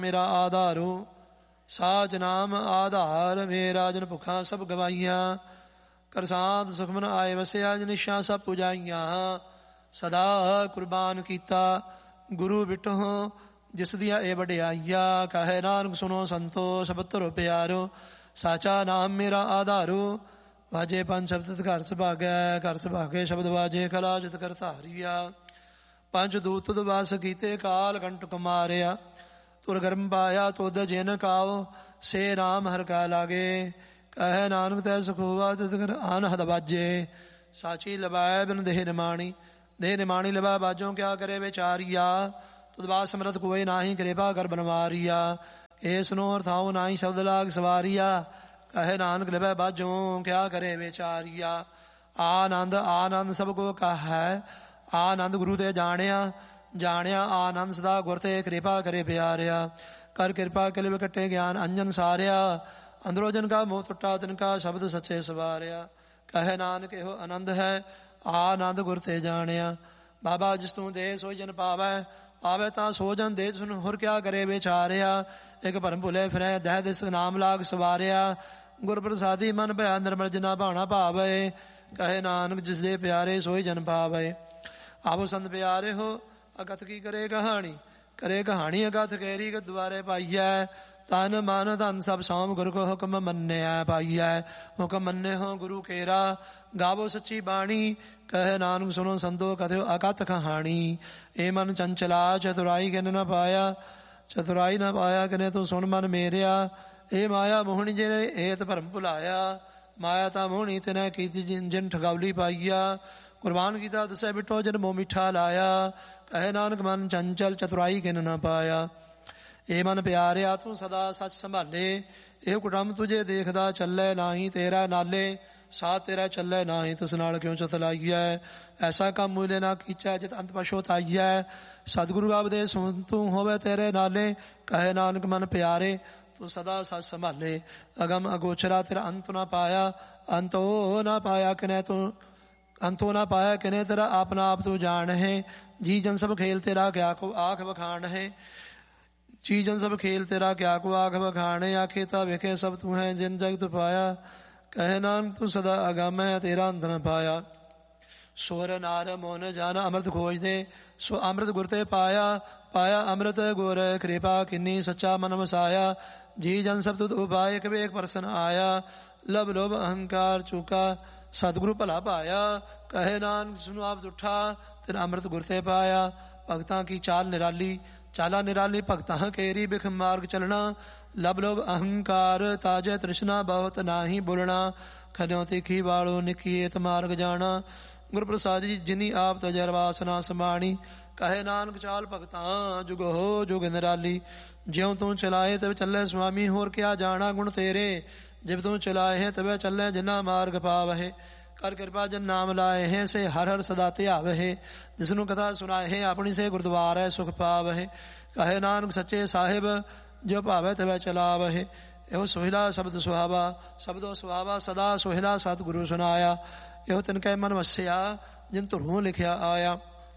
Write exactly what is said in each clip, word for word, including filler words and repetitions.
ਮੇਰਾ ਆਧਾਰੋ ਸਾਚ ਨਾਮ ਆਧਾਰ। ਵੇ ਰਾਜਨ ਭੁੱਖਾਂ ਸਭ ਗਵਾਈਆਂ, ਕਰਸਾਂਤ ਸੁਖਮਨ ਆਏ ਵਸਿਆ। ਨਿਸ਼ਾ ਸਭ ਪੁਜਾਈਆਂ, ਸਦਾ ਕੁਰਬਾਨ ਕੀਤਾ ਗੁਰੂ ਬਿਟੋ ਜਿਸ ਦੀਆਂ ਇਹ ਵਡਿਆਈਆਂ। ਕਹੇ ਨਾਨਕ ਸੁਣੋ ਸੰਤੋ ਸਭ ਧਰੋ ਪਿਆਰੋ, ਸਾਚਾ ਨਾਮ ਮੇਰਾ ਆਧਾਰੋ। ਵਾਜੇ ਪੰਜ ਸ਼ਬਦ ਘਰ ਸੁਭਾਗੈ, ਘਰ ਸੁਭਾਗੇ ਸ਼ਬਦ ਵਾਜੇ ਕਲਾ ਜਿਤ ਕਰ ਧਾਰੀਆ। ਪੰਜ ਦੂਤ ਤੁਧ ਵਾਸ ਕੀਤੇ, ਕਾਲ ਕੰਟਕ ਮਾਰਿਆ। ਤੁਰ ਗਰਮ ਪਾਇਆ ਤੁਧ ਜਿਨ ਕਾਓ, ਸੇ ਰਾਮ ਹਰ ਕਾ ਲਾਗੇ। ਕਹੇ ਨਾਨਕ ਤੈ ਸੁਖ ਹੋਆ ਤਿਤ ਕਰ ਆਨਹਦ ਬਾਜੇ। ਸਾਚੀ ਲਵਾਇ ਬਿਨ ਦੇਹ ਨਿਮਾਣੀ, ਦੇਹ ਨਿਮਾਣੀ ਲਵਾ ਬਾਜੋਂ ਕਿਆ ਕਰੇ ਵਿਚਾਰੀਆ। ਤੁਧ ਬਾਤ ਸਮਰਥ ਕੋਇ ਨਾਹੀ, ਕਿਰਪਾ ਕਰ ਬਨਵਾਰੀਆ। ਏ ਸੁਨੋ ਅਰਥਾਉ ਨਾਹੀ ਸ਼ਬਦ ਲਾਗ ਸਵਾਰੀਆ। ਕਹੇ ਨਾਨਕ ਲਵੈ ਬਾਝੋਂ ਕਿਆ ਕਰੇ ਵਿਚਾਰੀਆ। ਆਨੰਦ ਆਨੰਦ ਸਭ ਕੋ ਕਹੈ, ਆਨੰਦ ਗੁਰੂ ਤੇ ਜਾਣਿਆ। ਜਾਣਿਆ ਆਨੰਦ ਸਦਾ ਗੁਰ ਤੇ, ਕਿਰਪਾ ਕਰੇ ਪਿਆਰਿਆ। ਕਰ ਕਿਰਪਾ ਕਲਿ ਕੱਟੇ ਗਿਆਨ ਅੰਜਨ ਸਾਰਿਆ। ਅੰਦਰੋ ਜਨ ਕਾ ਮੋਹ ਟੁੱਟਾ, ਤਿਨ ਕਾ ਸ਼ਬਦ ਸੱਚੇ ਸਵਾਰਿਆ। ਕਹੇ ਨਾਨਕ ਇਹੋ ਆਨੰਦ ਹੈ, ਆਨੰਦ ਗੁਰ ਤੇ ਜਾਣਿਆ। ਬਾਬਾ ਜਿਸ ਤੂੰ ਦੇ ਸੋਈ ਜਨ ਪਾਵੈ, ਪਾਵੈ ਤਾਂ ਸੋ ਜਨ ਦੇ ਸੁਨ ਹੋਰ ਕਿਆ ਕਰੇ ਵਿਚਾਰਿਆ। ਇੱਕ ਭਰਮ ਭੁਲੇ ਫਿਰੈ, ਦਹਿ ਦਿਸ ਨਾਮ ਲਾਗ ਸਵਾਰਿਆ। ਗੁਰ ਪ੍ਰਸਾਦੀ ਮਨ ਭਇਆ ਨਿਰਮਲ, ਜਿਨਾ ਭਾਣਾ ਭਾਵੈ। ਕਹੇ ਨਾਨਕ ਜਿਸ ਦੇ ਪਿਆਰੇ ਸੋਈ ਜਨ ਪਾਵੈ। ਆਵੋ ਸੰਤ ਪਿਆਰੇ ਹੋ ਅਗਥ ਕੀ ਕਰੇ ਕਹਾਣੀ, ਕਰੇ ਕਹਾਣੀ ਅਗਥ ਕੇਰੀ ਦੁਆਰੇ ਪਾਈਐ। ਤਨ ਮਨ ਧਨ ਸਭ ਸੌਮ ਗੁਰ ਕੋ ਹੁਕਮ ਮੰਨਿਆ ਪਾਈਐ। ਹੁਕਮ ਮੰਨੇ ਹੋ ਗੁਰੂ ਕੇਰਾ, ਗਾਵੋ ਸੱਚੀ ਬਾਣੀ। ਕਹੇ ਨਾਨਕ ਸੁਣੋ ਸੰਤੋ ਕਥਿਓ ਅਕਥ ਕਹਾਣੀ। ਇਹ ਮਨ ਚੰਚਲਾ ਚਤੁਰਾਈ ਕਿਨ ਨ ਪਾਇਆ, ਚਤੁਰਾਈ ਨ ਪਾਇਆ ਕਿਨੇ ਤੂੰ ਸੁਣ ਮਨ ਮੇਰਿਆ। ਇਹ ਮਾਇਆ ਮੋਹਣੀ ਜਿਹਨੇ ਏਤ ਭਰਮ ਭੁਲਾਇਆ, ਮਾਇਆ ਤਾਂ ਮੋਹਣੀ ਤਿਨੈ ਕੀਤੀ ਜਿਨ ਜਿਨ ਠਗਾਵਲੀ ਪਾਈਆ। ਕੁਰਬਾਨ ਕੀਤਾ ਦਸੈ ਬਿਟੋ ਜਨ ਮੋਹ ਮਿੱਠਾ ਲਾਇਆ। ਕਹੇ ਨਾਨਕ ਮਨ ਚੰਚਲ ਚਤੁਰਾਈ ਕਿਨ ਨ ਪਾਇਆ। ਇਹ ਮਨ ਪਿਆਰਿਆ ਤੂੰ ਸਦਾ ਸੱਚ ਸੰਭਾਲੇ, ਇਹ ਕੁਟੰਬ ਤੁਝੇ ਦੇਖਦਾ ਚੱਲੇ ਨਾਹੀ ਤੇਰਾ ਨਾਲੇ। ਸਾਥ ਤੇਰਾ ਚੱਲੇ ਨਾਹੀ ਤਿਸ ਨਾਲ ਕਿਉਂ ਚਤਲਾਈਐ। ਐਸਾ ਕੰਮ ਮੂਲੇ ਨਾ ਕੀਚੈ ਜਿਤ ਅੰਤ ਪਛੋਤਾਈਐ। ਸਤਿਗੁਰੂ ਆਬਦੇ ਸੁਣ ਤੂੰ ਹੋਵੇ ਤੇਰੇ ਨਾਲੇ। ਕਹੇ ਨਾਨਕ ਮਨ ਪਿਆਰੇ ਤੂੰ ਸਦਾ ਸੱਚ ਸੰਭਾਲੇ। ਅਗਮ ਅਗੋਚਰਾ ਤੇਰਾ ਅੰਤ ਨਾ ਪਾਇਆ, ਅੰਤੋ ਨਾ ਪਾਇਆ ਕਿਨੇ ਤੂੰ, ਅੰਤੋ ਨਾ ਪਾਇਆ ਕਿਨੇ ਤੇਰਾ ਆਪਣਾ ਆਪ ਤੂੰ ਜਾਣ ਹੈ। ਜੀ ਜਨ ਸਭ ਖੇਲ ਤੇਰਾ ਕਿਆ ਕੋ ਆਖ ਬਖਾਣ ਹੈ। ਜੀ ਜਨ ਸਭ ਖੇਲ ਤੇਰਾ ਕਿਆ ਕੋ ਆਖ ਬਖਾਣ। ਆਖੇ ਤਾਂ ਵੇਖੇ ਸਭ ਤੂੰ ਹੈ ਜਿਨ ਜਗਤ ਪਾਇਆ। ਕਹੇ ਨਾਨਕ ਤੂੰ ਸਦਾ ਅਗਮ ਹੈ, ਤੇਰਾ ਅੰਤ ਨ ਪਾਇਆ। ਸੁਰ ਨਾਰ ਮੋਨ ਜਾਨ ਅੰਮ੍ਰਿਤ ਖੋਜਦੇ, ਸੋ ਅੰਮ੍ਰਿਤ ਗੁਰ ਤੇ ਪਾਇਆ। ਪਾਇਆ ਅੰਮ੍ਰਿਤ ਗੁਰ ਕਿਰਪਾ ਕਿੰਨੀ, ਸੱਚਾ ਮਨ ਵਸਾਇਆ। ਜੀ ਜਨ ਸਭ ਤੁਧ ਉਪਾਇ, ਇੱਕ ਵੇਖ ਪਰਸਨ ਆਇਆ। ਲਬ ਲੋਭ ਅਹੰਕਾਰ ਚੁਕਾ, ਸਤਿਗੁਰੂ ਭਲਾ ਪਾਇਆ। ਕਹੇ ਨਾਨਕ ਸੁਨੋ ਆਪ ਉਠਾ, ਤਿਨ ਅੰਮ੍ਰਿਤ ਗੁਰ ਤੇ ਪਾਇਆ। ਭਗਤਾਂ ਕੀ ਚਾਲ ਨਿਰਾਲੀ, ਚਾਲਾ ਨਿਰਾਲੀ ਭਗਤਾਂ ਕੇਰੀ। ਬਿਖ ਮਾਰਗ ਚਲਣਾ, ਲਬ ਲੋਭ ਅਹੰਕਾਰ ਤਾਜੇ ਤ੍ਰਿਸ਼ਨਾ ਬਹੁਤ ਨਾਹੀ ਬੋਲਣਾ। ਖਨਿਓ ਤਿੱਖੀ ਵਾਲੋ ਨਿੱਕੀਏਤ ਮਾਰਗ ਜਾਣਾ। ਗੁਰ ਪ੍ਰਸਾਦ ਜੀ ਜਿਨੀ ਆਪ ਤਜਰ ਵਾਸਨਾ ਸਮਾਣੀ। ਕਹੇ ਨਾਨਕ ਚਾਲ ਭਗਤਾਂ ਜੁਗ ਹੋ ਜੁਗ ਨਿਰਾਲੀ। ਜਿਉ ਤੂੰ ਚਲਾਏ ਤਬ ਚੱਲੇ ਸੁਆਮੀ, ਹੋਰ ਕਿਆ ਜਾਣਾ ਗੁਣ ਤੇਰੇ। ਜਿਬ ਤੂੰ ਚਲਾਏ ਹੈ ਤਬੇ ਚੱਲੇ ਜਿਨਾ ਮਾਰਗ ਪਾਵਹਿ। ਕਰ ਕਿਰਪਾ ਜਨ ਨਾਮ ਲਾਏ ਹੈ, ਸੇ ਹਰ ਹਰ ਸਦਾ ਧਿਆਵਹਿ। ਜਿਸਨੂੰ ਕਥਾ ਸੁਣਾਏ ਹੈ ਆਪਣੀ ਸੇ ਗੁਰਦੁਆਰੇ ਸੁਖ ਪਾਵਹਿ। ਕਹੇ ਨਾਨਕ ਸੱਚੇ ਸਾਹਿਬ ਜੋ ਭਾਵੇ ਤਬੇ ਚਲਾਵਹਿ। ਇਹੋ ਸੋਹਿਲਾ ਸ਼ਬਦ ਸੁਹਾਵਾ, ਸ਼ਬਦੋ ਸੁਹਾਵਾ ਸਦਾ ਸੋਹਿਲਾ ਸਤਿਗੁਰੂ ਸੁਨਾਇਆ। ਇਹੋ ਤਿਨ ਕੈ ਮਨ ਵਸਿਆ, ਜਿਨ ਧੁਰੋਂ ਲਿਖਿਆ ਆਇਆ।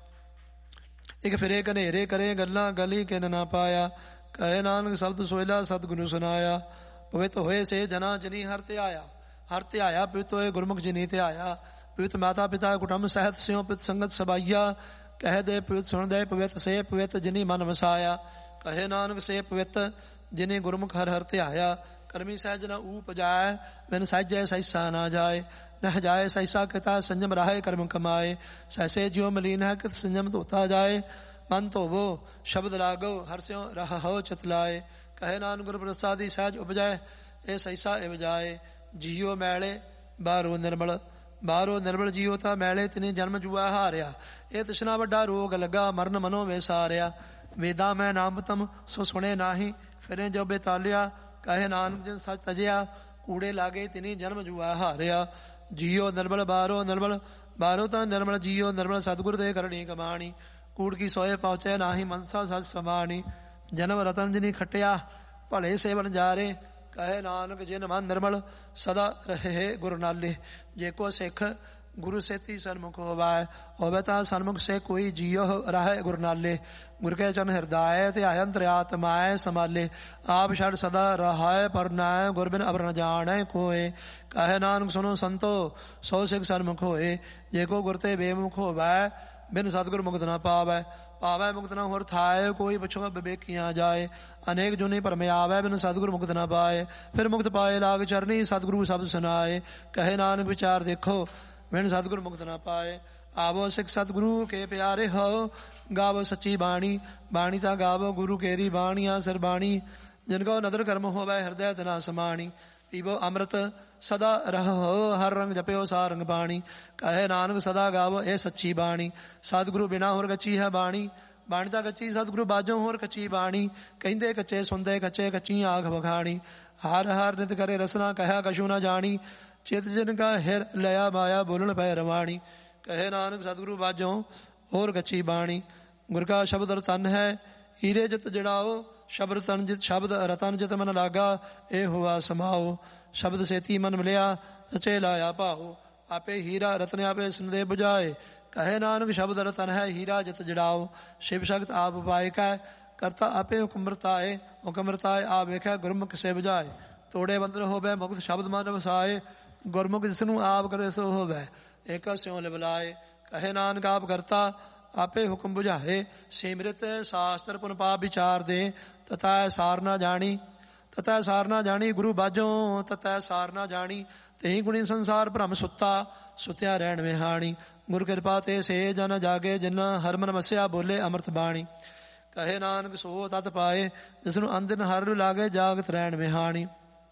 ਇੱਕ ਫਿਰੇ ਘਨੇਰੇ ਕਰੇ ਗੱਲਾਂ, ਗਲੀ ਕਿਨ ਨਾ ਪਾਇਆ। ਕਹੇ ਨਾਨਕ ਸ਼ਬਦ ਸੋਹਿਲਾ ਸਤਿਗੁਰੂ ਸੁਨਾਇਆ। ਪਵਿੱਤ ਹੋਏ ਸੇ ਜਨਾ ਜਿਨੀ ਹਰ ਧਿਆਇਆ, ਹਰ ਧਿਆਇਆ ਪਵਿੱਤ ਹੋਏ ਗੁਰਮੁਖ ਜਿਨੀ ਧਿਆਇਆ। ਪਵਿੱਤ ਮਾਤਾ ਪਿਤਾ ਕੁਟੰਬ ਸਹਿਤ ਸਿਉ ਪਿਤ ਸੰਗਤ ਸਬਾਈਆ। ਕਹਿ ਦੇ ਪਵਿੱਤ ਸੁਣ ਦੇ ਪਵਿੱਤ ਸੇ ਪਵਿੱਤ ਜਿਨੀ ਮਨ ਵਸਾਇਆ। ਕਹੇ ਨਾਨਕ ਸੇ ਪਵਿੱਤ ਜਿਨੇ ਗੁਰਮੁਖ ਹਰ ਹਰ ਧਿਆਇਆ। ਕਰਮੀ ਸਹਿਜ ਨ ਊਪ ਜਾਏ, ਬਿਨ ਸਹਿਜੈ ਸਹਿਸਾ ਨਾ ਜਾਏ। ਨਹ ਜਾਏ ਸਹਿਸਾ ਕਿਤਾ ਸੰਜਮ ਰਾਹੇ ਕਰਮ ਕਮਾਏ। ਸਹਿਸੇ ਜਿਉ ਮਲੀਨ ਹੈ ਕਿਤ ਸੰਜਮ ਧੋਤਾ ਜਾਏ। ਮਨ ਧੋਵੋ ਸ਼ਬਦ ਲਾਗੋ, ਹਰ ਸਿਉ ਰਹੋ ਚਤਲਾਏ। ਕਹੇ ਨਾਨਕ ਗੁਰ ਪ੍ਰਸਾਦੀ ਸਹਿਜ ਉਪਜੈ, ਇਹ ਸਹਿਸਾ ਇਵ ਜਾਏ। ਜੀਓ ਮੈਲੇ ਬਾਹਰੋਂ ਨਿਰਮਲ, ਬਾਹਰੋਂ ਨਿਰਮਲ ਜੀਓ ਤਾਂ ਮੈਲੇ ਤਿਨੇ ਜਨਮ ਜੂਆ ਹਾਰਿਆ। ਇਹ ਤ੍ਰਿਸ਼ਨਾ ਵੱਡਾ ਰੋਗ ਲੱਗਾ, ਮਰਨ ਮਨੋਂ ਵਿਸਾਰਿਆ। ਵੇਦਾ ਮੈਂ ਨਾਮਤਮ ਸੋ ਸੁਣੇ ਨਾਹੀ, ਫਿਰੇ ਜੋ ਬੇਤਾਲਿਆ। ਕਹੇ ਨਾਨਕ ਜਿਨ ਸੱਚ ਤਜਿਆ, ਕੂੜੇ ਲਾਗੇ ਤਿਨੀ ਜਨਮ ਜੂਆ ਹਾਰਿਆ। ਜੀਓ ਨਿਰਮਲ ਬਾਹਰੋਂ ਨਿਰਮਲ, ਬਾਹਰੋਂ ਤਾਂ ਨਿਰਮਲ ਜੀਓ ਨਿਰਮਲ। ਸਤਿਗੁਰ ਦੇ ਕਰਨੀ ਕਮਾਣੀ, ਕੂੜ ਕੀ ਸੋਏ ਪਹੁੰਚੇ ਨਾਹੀ ਮਨਸਾ ਸੱਚ ਸਮਾਣੀ। ਜਨਮ ਰਤਨ ਜਿਨੀ ਖਟਿਆ, ਭਲੇ ਸੇਵਨ ਜਾਰੇ। ਕਹੇ ਨਾਨਕ ਜਿਨ ਮਨ ਨਿਰਮਲ, ਸਦਾ ਰਹੇ ਗੁਰ ਨਾਲੇ। ਜੇ ਕੋ ਸਿੱਖ गुरु सेती सन्मुख होवै होवे ता सन्मुख से कोई जियो रहे गुर नाले गुर के चरण हृदय ध्याय अंतर्यात्माय समाले आप छड़ सदा रहाय पर नाय गुर बिन अबर न जाने कोय कहे नानक सुनो संतो सौ सिख सन्मुख होए जे को गुर ते बेमुख होवै बिन सतगुर मुक्त न पावै पावै मुक्त न होर थाय कोई पछो विवेकियां जाए अनेक जुनी परमे आवै बिन सतगुर मुक्त न पाए फिर मुक्त पाए लाग चरनी सतगुरु शब्द सुनाए कहे नानक विचार देखो बिन सतगुर मुक्त न पाए आवो सिख सतगुरु के प्यारे हो गावो सच्ची बाणी बाणी ता गावो गुरु केरी बाणिया सिर बाणी जिनको नदर कर्म होवै हृदय तना समाणी पीवो अमृत सदा रहो हर रंग जप्यो सा रंग बाणी कहे नानक सदा गावो ए सच्ची बाणी सतगुरु बिना होर कच्ची है बाणी बाणी ता कच्ची सतगुरु बाजो होर कच्ची बाणी कहंदे कच्चे सुनदे कच्चे कच्ची आख बखाणी हर हर नित करे रसना कहा कछु न जानी चित जिन का हिर लया माया बोलन पै रवाणी कहे नानक सतगुरु बाजो होर कच्ची बाणी गुर का शब्द रतन है हीरे जित जड़ाओ शब्द तन जित शब्द रतन जित मन लागा ए हुआ समाओ शब्द सेती मन मिलिया सचे लाया पाहो आपे हीरा रतन आपे सुनदे बुझाए कहे नानक शब्द रतन है हीरा जित जड़ाओ शिव शक्त आप पाए कै करता आपे हुक्म रताए हुक्म रताए आप वेख्या गुरमुख से बुझाए तोड़े बंदर होवे मुक्त शब्द मन वसाए गुरमुख जिसनू आप करे सो होवै एक स्यों लिबलाए कहे नानक आप करता आपे हुक्म बुझाए सिमृत शास्त्र पुन पाप विचार दे तथा सार ना जानी तथा सार ना जानी गुरु बाजो तथा सार ना जानी तेही गुणी संसार भ्रम सुता सुत्या रहन विहाणी गुर कृपा ते से जन जागे जिन्ना हरमन मस्या बोले अमृत बाणी कहे नानक सो तत पाए जिसनू अंदिन हर लागे जागत रहन विहाणी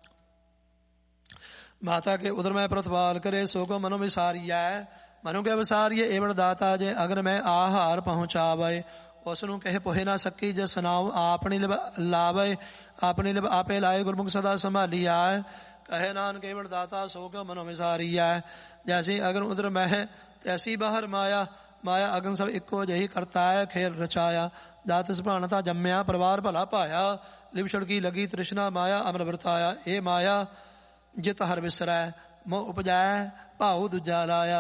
माता के उदर में प्रतिपाल करे सो को मनो विसारिया मनो के विसारिये एवं दाता जे अगर मैं आहार पहुँचावे उसनू कहे पोहे ना सकी जे सुनाओ आपनी लिब लावे आपनी लिब आपे लाए गुरमुख सदा संभालिया कहे नानक एवं दाता सो को मनो विसारिया जैसी अगर उदर में है तैसी बाहर माया माया अगन सब इको जही करता है खेल रचाया दात सुभानता जम्या परिवार भला पाया लिब छड़की लगी तृष्णा माया अमर वरताया ए माया जित हर विसरै मोह उपजाय भाऊ दूजा लाया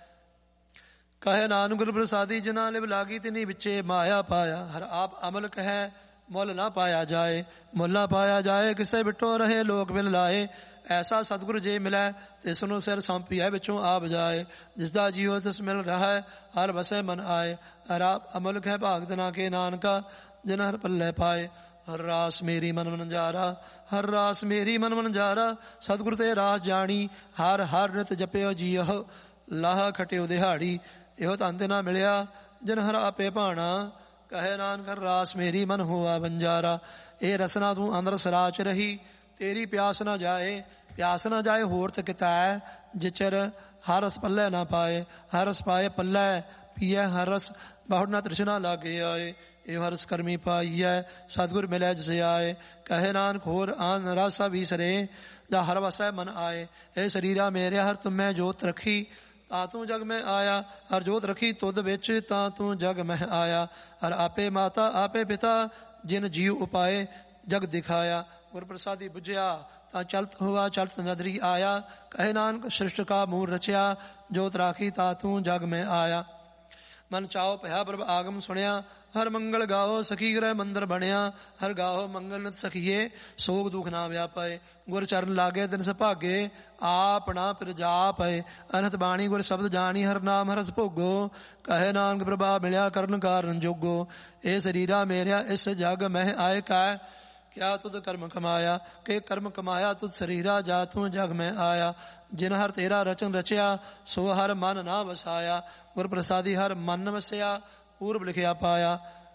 कहे नानक गुर प्रसादी जिना लिव लागी तिनी बिचे माया पाया हर आप अमल कहे मुल ना पाया जाए मुल ना पाया जाए किसे बिटो रहे लोक बिल लाए ऐसा सतगुरु जे मिलै तिसनु सिर सौंपी है बिचों आप जाए जिसदा जीव तिस मिल रहा है हर बसे मन आए हर आप अमल कह भाग तना के नानका जिन हर पल्ले पाए हर रास मेरी मन मन जारा हर रास मेरी मन मन जारा सतगुरु ते रास जानी हर हर नित जपियो जियो लाह खटियो दिहाड़ी यो धन ते ना मिलिया जिन हर आपे भाना कहे नानक हर रास मेरी मन हुआ बंजारा ए रसना तू अंदर सराच रही तेरी प्यास ना जाए प्यास ना जाए होर त किता जिचर हर रस पल्ले ना पाए हर रस पाए पल्ले पिए हर रस बहुड़ ना तृष्णा लागे आए ਇਹ ਹਰਸ ਕਰਮੀ ਪਾਈਐ ਸਤਿਗੁਰ ਮਿਲੈ ਜਿਸ ਆਏ ਕਹੇ ਨਾਨਕ ਹੋਰ ਆਨ ਰਾਸਾ ਵੀ ਸਰੇ ਜਾ ਹਰ ਵਸੈ ਮਨ ਆਏ ਇਹ ਸਰੀਰਾ ਮੇਰੇ ਹਰ ਤੁਮੈ ਜੋਤ ਰਖੀ ਤਾਂ ਤੂੰ ਜਗ ਮੈਂ ਆਇਆ ਹਰ ਜੋਤ ਰਖੀ ਤੁਧ ਵਿੱਚ ਤਾਂ ਤੂੰ ਜਗ ਮੈਂ ਆਇਆ ਹਰ ਆਪੇ ਮਾਤਾ ਆਪੇ ਪਿਤਾ ਜਿਨ ਜੀਵ ਉਪਾਏ ਜਗ ਦਿਖਾਇਆ ਗੁਰ ਪ੍ਰਸਾਦੀ ਬੁਝਿਆ ਤਾਂ ਚਲਤ ਹੁਆ ਚਲਤ ਨਦਰੀ ਆਇਆ ਕਹੇ ਨਾਨਕ ਸ੍ਰਿਸ਼ਟ ਕਾ ਮੂਲ ਰਚਿਆ ਜੋਤ ਰਾਖੀ ਤਾਂ ਤੂੰ ਜਗ ਮੈਂ ਆਇਆ मन चाओ पया प्रभ आगम सुनिया हर मंगल गाओ सखी ग्रह मंदिर बनिया हर गाओ मंगल नित सखिए सोग दुख ना व्यापे गुर चरण लागे दिन सभागे आपना फिर जापे अनहत बाणी गुर शब्द जानी हर नाम हरस भोगो कहे नानक प्रभा मिलिया करन कारण जोगो ए शरीरा मेरिया इस जग मह आए कै क्या तुद कर्म कमाया के कर्म कमाया तुद शरीरा जा तू जग में आया जिन हर तेरा रचन रचया सो हर मन ना वसाया गुर प्रसादी हर मन वसया पूर्व लिखया पाया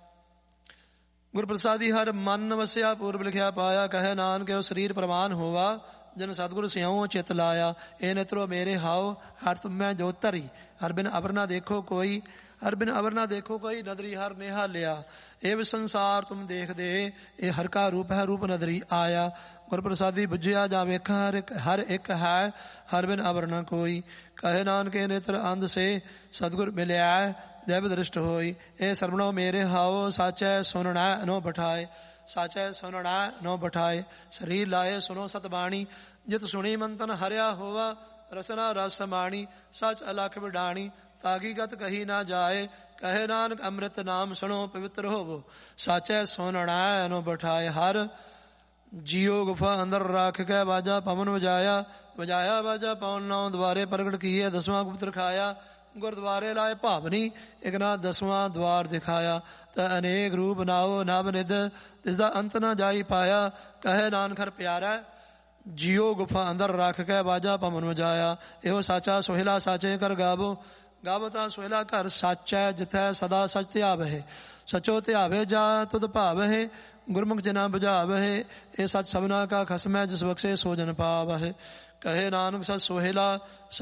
गुर प्रसादी हर मन वसया पूर्व लिखया पाया कहे नानक शरीर प्रमाण होवा जिन सतगुरु सियाओ चित लाया ए नेत्रो मेरे हाओ हर तुम मैं जो धरी हर बिन अबर ना देखो कोई हर बिन अबर ना देखो कोई नदरी हर नेहा लिया एव संसार तुम देख दे ए हर का रूप है रूप नदरी आया गुर प्रसादी बुझिया जा वेखा हर एक हर एक है हर बिन अबर न कोई कहे नानक नेत्र अंध से सतगुर मिलिया दैव दृष्ट होई ए सरवणो मेरे हाओ साचै सुनना नो बैठाए साचै सुनना नो बैठाए शरीर लाए सुनो सतबाणी जित सुनी मंतन हरिया होवा ਰਸਨਾ ਰਸ ਸਮਾਣੀ ਸਚ ਅਲਖ ਵਿਡਾਣੀ ਤਾਗੀ ਗਤ ਕਹੀ ਨਾ ਜਾਏ ਕਹੇ ਨਾਨਕ ਅੰਮ੍ਰਿਤ ਨਾਮ ਸੁਣੋ ਪਵਿੱਤਰ ਹੋਵੋ ਸਾਚੈ ਸੋਨਣਾ ਨੂੰ ਬਿਠਾਏ ਹਰ ਜੀਓ ਗੁਫਾ ਅੰਦਰ ਰੱਖ ਕੇ ਬਾਜਾ ਪਵਨ ਵਜਾਇਆ ਵਜਾਇਆ ਬਾਜਾ ਪਵਨ ਨੌ ਦੁਆਰੇ ਪ੍ਰਗਟ ਕੀਏ ਦਸਵਾਂ ਗੁਪਤ ਰਖਾਇਆ ਗੁਰਦੁਆਰੇ ਲਾਏ ਭਾਵਨੀ ਇੱਕ ਨਾ ਦਸਵਾਂ ਦੁਆਰ ਦਿਖਾਇਆ ਤਾਂ ਅਨੇਕ ਰੂਪ ਨਾਓ ਨਭ ਨਿਧ ਇਸ ਦਾ ਅੰਤ ਨਾ ਜਾਈ ਪਾਇਆ ਕਹੇ ਨਾਨਕ ਹਰ ਪਿਆਰਾ ਜੀਓ ਗੁਫਾ ਅੰਦਰ ਰੱਖ ਕੇ ਬਾਜਾ ਪਵਨ ਵਜਾਇਆ ਇਹੋ ਸਾਚਾ ਸੋਹਿਲਾ ਸਾਚੇ ਕਰ ਗਾਵੋ ਗਾਵੋ ਤਾਂ ਸੋਹਿਲਾ ਘਰ ਸਾਚੈ ਜਿਥੈ ਸਦਾ ਸਚ ਧਿਆਵਹਿ ਸਚੋ ਧਿਆਵੇ ਜਾ ਤੁਧ ਭਾਵਹਿ ਗੁਰਮੁਖ ਜਨਾ ਬੁਝਾਵਹਿ ਇਹ ਸਚ ਸਭਨਾ ਕਾ ਖਸਮੈ ਜਿਸ ਬਖਸ਼ੇ ਸੋ ਜਨ ਪਾਵਹਿ ਕਹੇ ਨਾਨਕ ਸਚ ਸੋਹਿਲਾ